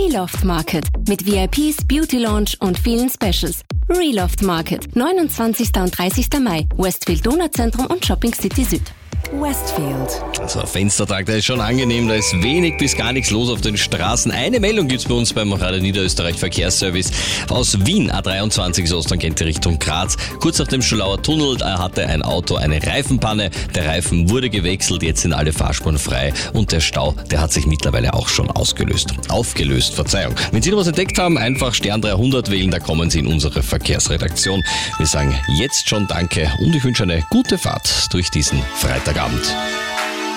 Reloft Market mit VIPs, Beauty Lounge und vielen Specials. Reloft Market, 29. und 30. Mai, Westfield Donauzentrum und Shopping City Süd. Westfield. Also Fenstertag, der ist schon angenehm, da ist wenig bis gar nichts los auf den Straßen. Eine Meldung gibt's bei uns beim Radio Niederösterreich Verkehrsservice aus Wien. A23 ist Osttangente Richtung Graz. Kurz nach dem Schulauer Tunnel hatte ein Auto eine Reifenpanne. Der Reifen wurde gewechselt, jetzt sind alle Fahrspuren frei und der Stau, der hat sich mittlerweile auch schon aufgelöst. Wenn Sie noch was entdeckt haben, einfach Stern 300 wählen, da kommen Sie in unsere Verkehrsredaktion. Wir sagen jetzt schon Danke und ich wünsche eine gute Fahrt durch diesen Freitagabend.